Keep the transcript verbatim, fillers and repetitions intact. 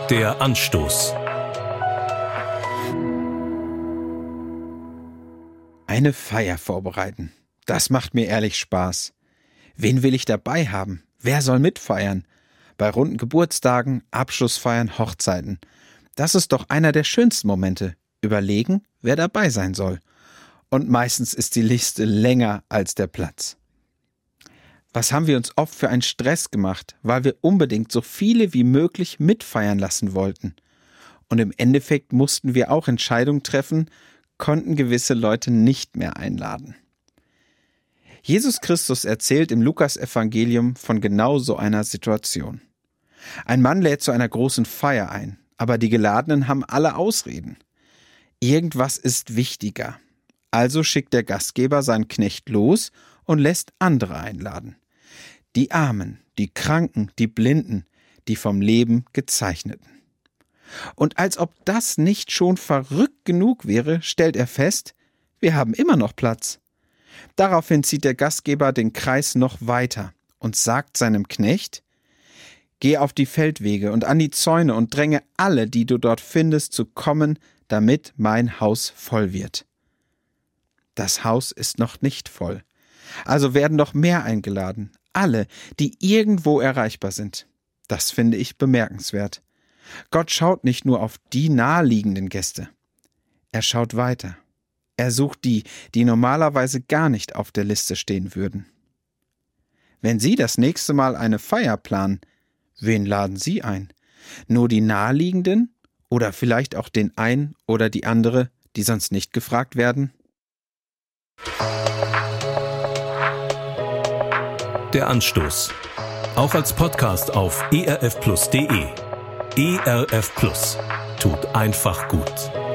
Der Anstoß. Eine Feier vorbereiten. Das macht mir ehrlich Spaß. Wen will ich dabei haben? Wer soll mitfeiern? Bei runden Geburtstagen, Abschlussfeiern, Hochzeiten. Das ist doch einer der schönsten Momente. Überlegen, wer dabei sein soll. Und meistens ist die Liste länger als der Platz. Was haben wir uns oft für einen Stress gemacht, weil wir unbedingt so viele wie möglich mitfeiern lassen wollten. Und im Endeffekt mussten wir auch Entscheidungen treffen, konnten gewisse Leute nicht mehr einladen. Jesus Christus erzählt im Lukas-Evangelium von genau so einer Situation. Ein Mann lädt zu einer großen Feier ein, aber die Geladenen haben alle Ausreden. Irgendwas ist wichtiger. Also schickt der Gastgeber seinen Knecht los und lässt andere einladen. Die Armen, die Kranken, die Blinden, die vom Leben Gezeichneten. Und als ob das nicht schon verrückt genug wäre, stellt er fest, wir haben immer noch Platz. Daraufhin zieht der Gastgeber den Kreis noch weiter und sagt seinem Knecht: Geh auf die Feldwege und an die Zäune und dränge alle, die du dort findest, zu kommen, damit mein Haus voll wird. Das Haus ist noch nicht voll. Also werden noch mehr eingeladen. Alle, die irgendwo erreichbar sind. Das finde ich bemerkenswert. Gott schaut nicht nur auf die naheliegenden Gäste. Er schaut weiter. Er sucht die, die normalerweise gar nicht auf der Liste stehen würden. Wenn Sie das nächste Mal eine Feier planen, wen laden Sie ein? Nur die naheliegenden oder vielleicht auch den einen oder die andere, die sonst nicht gefragt werden? Der Anstoß. Auch als Podcast auf e r f plus punkt d e. E R F Plus. Tut einfach gut.